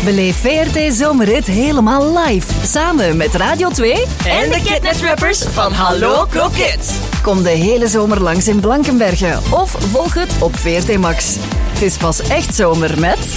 Beleef VRT Zomerrit helemaal live. Samen met Radio 2 en de Kidnet-rappers van Hallo Kroket. Kom de hele zomer langs in Blankenberge of volg het op VRT Max. Het is pas echt zomer met...